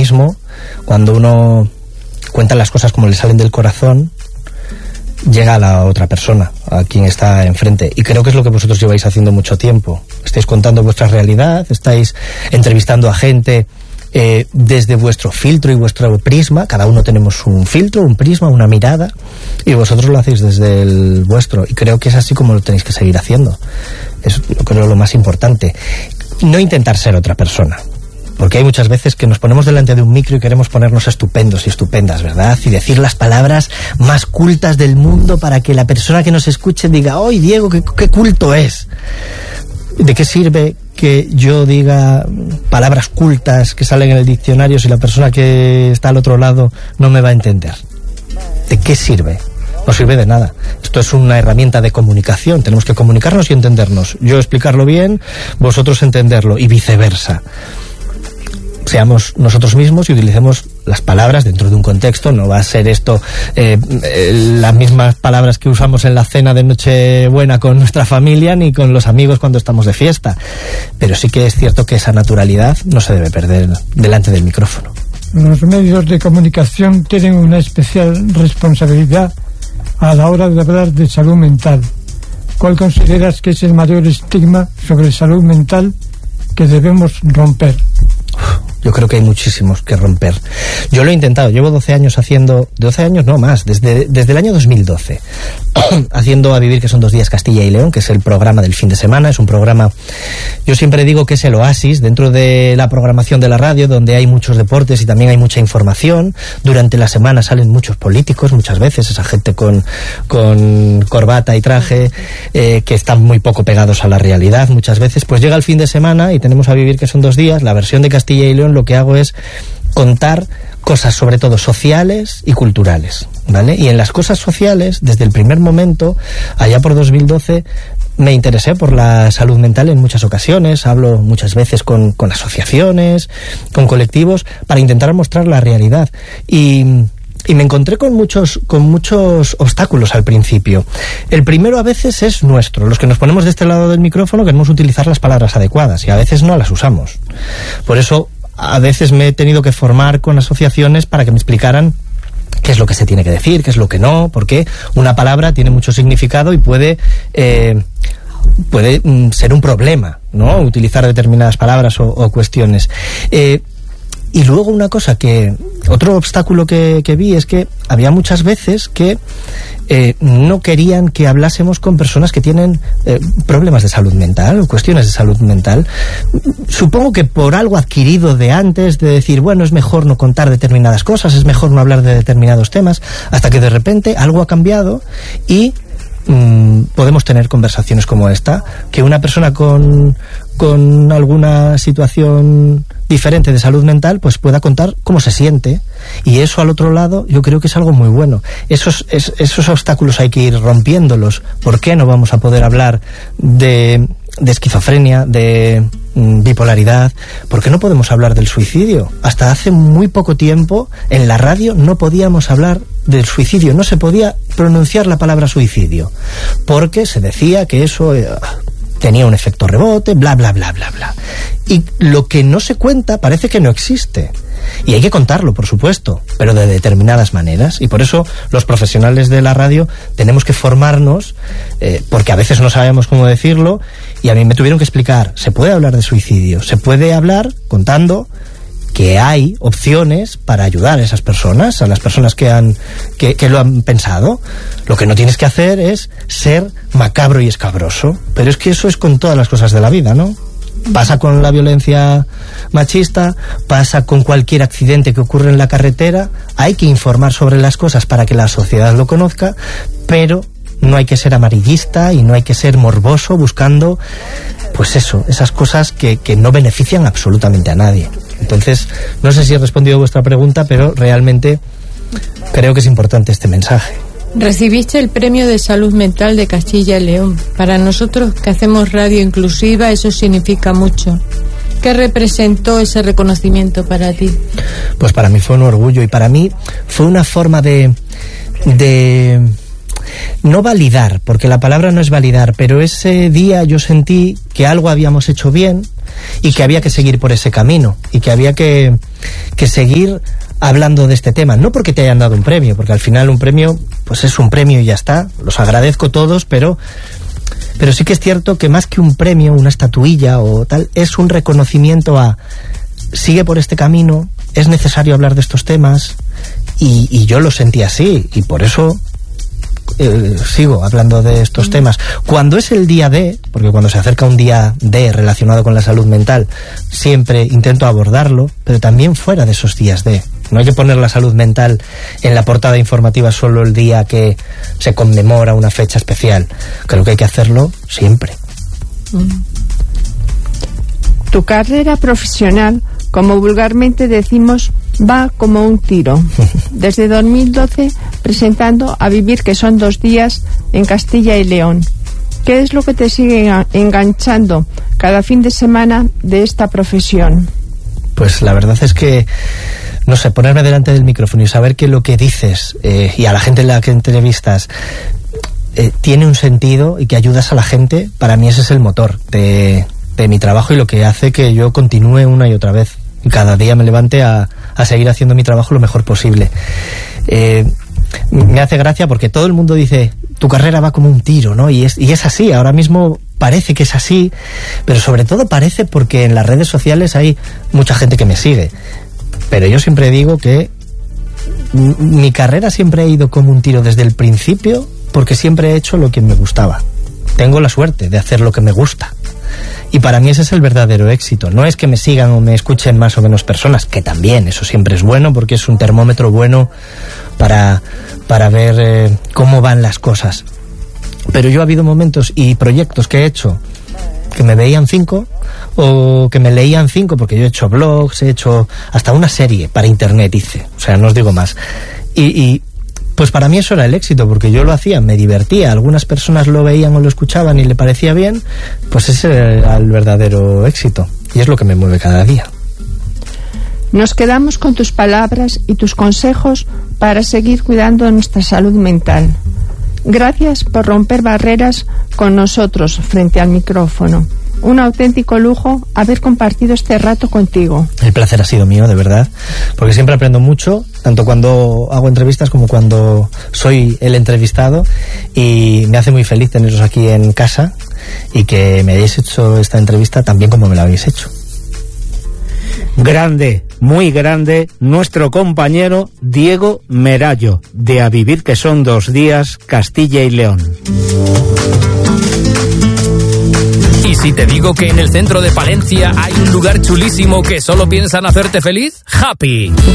mismo, cuando uno cuenta las cosas como le salen del corazón, llega a la otra persona, a quien está enfrente. Y creo que es lo que vosotros lleváis haciendo mucho tiempo. Estáis contando vuestra realidad, estáis entrevistando a gente desde vuestro filtro y vuestro prisma. Cada uno tenemos un filtro, un prisma, una mirada, y vosotros lo hacéis desde el vuestro. Y creo que es así como lo tenéis que seguir haciendo. Es, creo, lo más importante. No intentar ser otra persona. Porque hay muchas veces que nos ponemos delante de un micro y queremos ponernos estupendos y estupendas, ¿verdad? Y decir las palabras más cultas del mundo para que la persona que nos escuche diga: ¡ay, Diego, qué culto es! ¿De qué sirve que yo diga palabras cultas que salen en el diccionario si la persona que está al otro lado no me va a entender? ¿De qué sirve? No sirve de nada. Esto es una herramienta de comunicación. Tenemos que comunicarnos y entendernos. Yo explicarlo bien, vosotros entenderlo, y viceversa. Seamos nosotros mismos y utilicemos las palabras dentro de un contexto. No va a ser esto las mismas palabras que usamos en la cena de Nochebuena con nuestra familia ni con los amigos cuando estamos de fiesta, pero sí que es cierto que esa naturalidad no se debe perder delante del micrófono. Los medios de comunicación tienen una especial responsabilidad a la hora de hablar de salud mental. ¿Cuál consideras que es el mayor estigma sobre salud mental que debemos romper? Yo creo que hay muchísimos que romper. Yo lo he intentado, llevo 12 años haciendo... 12 años no más, desde el año 2012 haciendo A Vivir, que son 2 días Castilla y León, que es el programa del fin de semana. Es un programa, yo siempre digo que es el oasis dentro de la programación de la radio, donde hay muchos deportes y también hay mucha información. Durante la semana salen muchos políticos, muchas veces, esa gente con corbata y traje, que están muy poco pegados a la realidad muchas veces. Pues llega el fin de semana y tenemos A Vivir, que son 2 días, la versión de Castilla y León. Lo que hago es contar cosas sobre todo sociales y culturales, ¿vale? Y en las cosas sociales, desde el primer momento, allá por 2012, me interesé por la salud mental en muchas ocasiones. Hablo muchas veces con asociaciones, con colectivos, para intentar mostrar la realidad. Y me encontré con muchos obstáculos al principio. El primero a veces es nuestro. Los que nos ponemos de este lado del micrófono queremos utilizar las palabras adecuadas y a veces no las usamos. Por eso a veces me he tenido que formar con asociaciones para que me explicaran qué es lo que se tiene que decir, qué es lo que no, porque una palabra tiene mucho significado y puede ser un problema, ¿no? Utilizar determinadas palabras o cuestiones. Y luego otro obstáculo que vi es que había muchas veces que no querían que hablásemos con personas que tienen problemas de salud mental o cuestiones de salud mental. Supongo que por algo adquirido de antes, de decir, bueno, es mejor no contar determinadas cosas, es mejor no hablar de determinados temas, hasta que de repente algo ha cambiado y podemos tener conversaciones como esta, que una persona con alguna situación diferente de salud mental pues pueda contar cómo se siente, y eso al otro lado yo creo que es algo muy bueno. Esos obstáculos hay que ir rompiéndolos. ¿Por qué no vamos a poder hablar de esquizofrenia, de bipolaridad? ¿Por qué no podemos hablar del suicidio? Hasta hace muy poco tiempo en la radio no podíamos hablar del suicidio, no se podía pronunciar la palabra suicidio, porque se decía que eso tenía un efecto rebote, bla, bla, bla, bla, bla. Y lo que no se cuenta parece que no existe. Y hay que contarlo, por supuesto, pero de determinadas maneras. Y por eso los profesionales de la radio tenemos que formarnos, porque a veces no sabemos cómo decirlo, y a mí me tuvieron que explicar, se puede hablar de suicidio, se puede hablar contando que hay opciones para ayudar a esas personas, a las personas que lo han pensado. Lo que no tienes que hacer es ser macabro y escabroso, pero es que eso es con todas las cosas de la vida, ¿no? Pasa con la violencia machista, pasa con cualquier accidente que ocurre en la carretera. Hay que informar sobre las cosas para que la sociedad lo conozca, pero no hay que ser amarillista y no hay que ser morboso buscando, pues eso, esas cosas que no benefician absolutamente a nadie. Entonces, no sé si he respondido a vuestra pregunta, pero realmente creo que es importante este mensaje. Recibiste el Premio de Salud Mental de Castilla y León. Para nosotros que hacemos radio inclusiva, eso significa mucho. ¿Qué representó ese reconocimiento para ti? Pues para mí fue un orgullo, y para mí fue una forma de no validar, porque la palabra no es validar, pero ese día yo sentí que algo habíamos hecho bien, y que había que seguir por ese camino y que había que seguir hablando de este tema, no porque te hayan dado un premio, porque al final un premio pues es un premio y ya está, los agradezco todos, pero sí que es cierto que más que un premio, una estatuilla o tal, es un reconocimiento a sigue por este camino, es necesario hablar de estos temas, y yo lo sentí así, y por eso sigo hablando de estos temas. Cuando es el día D, porque cuando se acerca un día D relacionado con la salud mental, siempre intento abordarlo, pero también fuera de esos días D. No hay que poner la salud mental en la portada informativa solo el día que se conmemora una fecha especial. Creo que hay que hacerlo siempre. Tu carrera profesional, como vulgarmente decimos, va como un tiro. Desde 2012 presentando A Vivir que son 2 días en Castilla y León. ¿Qué es lo que te sigue enganchando cada fin de semana de esta profesión? Pues la verdad es que, no sé, ponerme delante del micrófono y saber que lo que dices y a la gente en la que entrevistas tiene un sentido y que ayudas a la gente, para mí ese es el motor de mi trabajo y lo que hace que yo continúe una y otra vez. Y cada día me levante a seguir haciendo mi trabajo lo mejor posible. Me hace gracia porque todo el mundo dice, tu carrera va como un tiro, ¿no? Y es así, ahora mismo parece que es así, pero sobre todo parece porque en las redes sociales hay mucha gente que me sigue. Pero yo siempre digo que mi carrera siempre ha ido como un tiro desde el principio, porque siempre he hecho lo que me gustaba. Tengo la suerte de hacer lo que me gusta. Y para mí ese es el verdadero éxito. No es que me sigan o me escuchen más o menos personas, que también, eso siempre es bueno, porque es un termómetro bueno para ver cómo van las cosas. Pero yo ha habido momentos y proyectos que he hecho que me veían 5 o que me leían 5, porque yo he hecho blogs, he hecho hasta una serie para internet, hice, o sea, no os digo más. Y pues para mí eso era el éxito, porque yo lo hacía, me divertía, algunas personas lo veían o lo escuchaban y le parecía bien, pues ese era el verdadero éxito, y es lo que me mueve cada día. Nos quedamos con tus palabras y tus consejos para seguir cuidando nuestra salud mental. Gracias por romper barreras con nosotros frente al micrófono. Un auténtico lujo haber compartido este rato contigo. El placer ha sido mío, de verdad, porque siempre aprendo mucho, tanto cuando hago entrevistas como cuando soy el entrevistado, y me hace muy feliz teneros aquí en casa y que me hayáis hecho esta entrevista tan bien como me la habéis hecho. Grande, muy grande, nuestro compañero Diego Merallo, de A Vivir que son 2 días, Castilla y León. ¿Y si te digo que en el centro de Palencia hay un lugar chulísimo que solo piensa en hacerte feliz? Happy.